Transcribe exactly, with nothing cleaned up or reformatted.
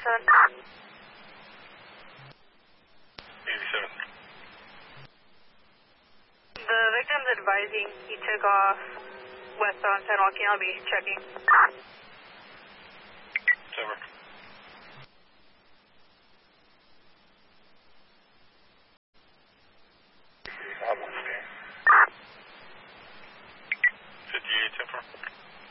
eighty-seven. eighty-seven. The victim's advising he took off west on San Joaquin. I'll be checking.